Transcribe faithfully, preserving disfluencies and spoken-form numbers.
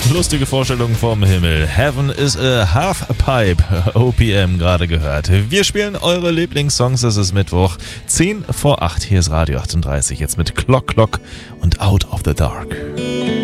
lustige Vorstellung vom Himmel. Heaven is a Half Pipe, O P M gerade gehört. Wir spielen eure Lieblingssongs, es ist Mittwoch, zehn vor acht. Hier ist Radio achtunddreißig, jetzt mit Clock Clock und Out of the Dark.